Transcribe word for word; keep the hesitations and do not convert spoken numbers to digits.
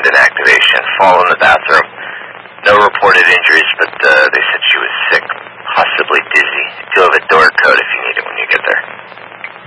tendon activation. Fall in the bathroom. No reported injuries, but uh, they said